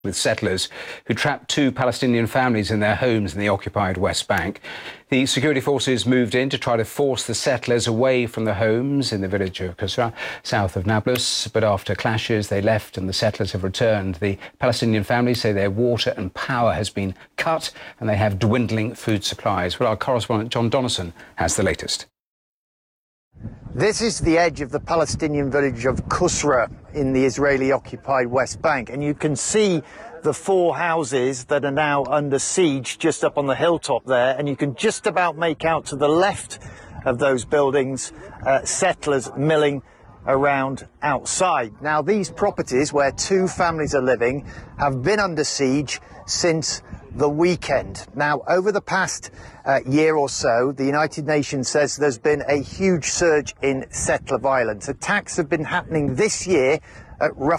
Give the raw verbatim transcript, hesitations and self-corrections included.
with settlers who trapped two Palestinian families in their homes in the occupied West Bank. The security forces moved in to try to force the settlers away from the homes in the village of Qusra, south of Nablus, but after clashes they left and the settlers have returned. The Palestinian families say their water and power has been cut and they have dwindling food supplies. Well, our correspondent John Donnison has the latest. This is the edge of the Palestinian village of Qusra in the Israeli-occupied West Bank, and you can see the four houses that are now under siege just up on the hilltop there, and you can just about make out to the left of those buildings uh, settlers milling around outside. Now, these properties where two families are living have been under siege since the weekend. Now, over the past uh, year or so, the United Nations says there's been a huge surge in settler violence. Attacks have been happening this year at roughly